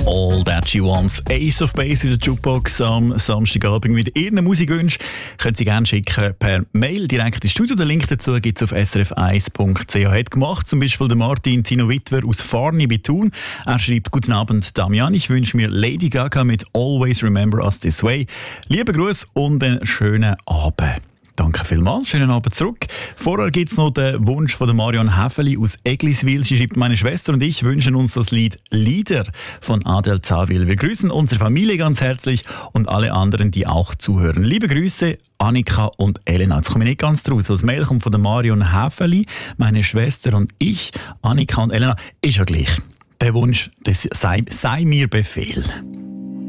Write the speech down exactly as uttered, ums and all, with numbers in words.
All That She Wants. Ace of Base in der Jukebox am Samstagabend mit Ihren Musikwünschen. Können Sie gerne schicken per Mail direkt ins Studio. Den Link dazu gibt es auf s r f eins punkt c h. Hat gemacht zum Beispiel der Martin Tino Wittwer aus Farni bei Thun. Er schreibt: Guten Abend, Damian. Ich wünsche mir Lady Gaga mit Always Remember Us This Way. Liebe Grüße und einen schönen Abend. Danke vielmals, schönen Abend zurück. Vorher gibt es noch den Wunsch von der Marion Häfeli aus Egliswil. Sie schreibt: Meine Schwester und ich wünschen uns das Lied «Lieder» von Adel Zawil. Wir grüßen unsere Familie ganz herzlich und alle anderen, die auch zuhören. Liebe Grüße, Annika und Elena. Jetzt komme ich nicht ganz draus. Das Mail kommt von der Marion Häfeli. Meine Schwester und ich, Annika und Elena, ist ja gleich. Der Wunsch, das sei, sei mir Befehl.